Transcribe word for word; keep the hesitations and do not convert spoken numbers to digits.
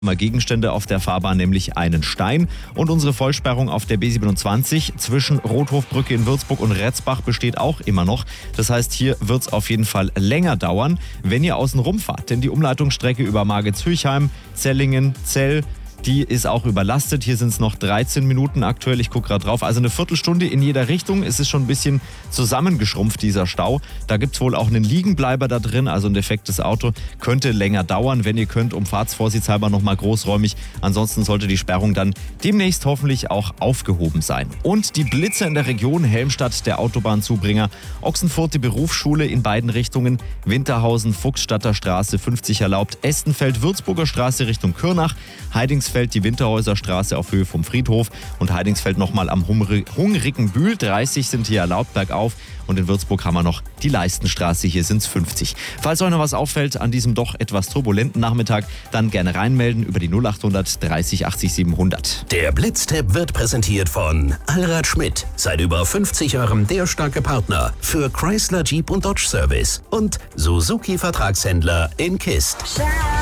Mal Gegenstände auf der Fahrbahn, nämlich einen Stein. Und unsere Vollsperrung auf der B siebenundzwanzig zwischen Rothofbrücke in Würzburg und Retzbach besteht auch immer noch. Das heißt, hier wird es auf jeden Fall länger dauern, wenn ihr außen rumfahrt. Denn die Umleitungsstrecke über Margitz-Hülchheim, Zellingen, Zell, die ist auch überlastet. Hier sind es noch dreizehn Minuten aktuell. Ich gucke gerade drauf. Also eine Viertelstunde in jeder Richtung. Es ist schon ein bisschen zusammengeschrumpft, dieser Stau. Da gibt es wohl auch einen Liegenbleiber da drin, also ein defektes Auto. Könnte länger dauern, wenn ihr könnt, um fahrtsvorsichtshalber nochmal großräumig. Ansonsten sollte die Sperrung dann demnächst hoffentlich auch aufgehoben sein. Und die Blitzer in der Region, Helmstadt, der Autobahnzubringer, Ochsenfurt, die Berufsschule in beiden Richtungen, Winterhausen, Fuchsstadter Straße fünfzig erlaubt, Estenfeld, Würzburger Straße Richtung Kürnach, Heidingsfeld, die Winterhäuser Straße auf Höhe vom Friedhof und Heidingsfeld nochmal am hungrigen Bühl. dreißig sind hier erlaubt bergauf und in Würzburg haben wir noch die Leistenstraße, hier sind es fünfzig. Falls euch noch was auffällt an diesem doch etwas turbulenten Nachmittag, dann gerne reinmelden über die null achthundert dreißig achtzig siebenhundert. Der Blitztipp wird präsentiert von Allrad Schmidt. Seit über fünfzig Jahren der starke Partner für Chrysler, Jeep und Dodge Service und Suzuki Vertragshändler in Kist.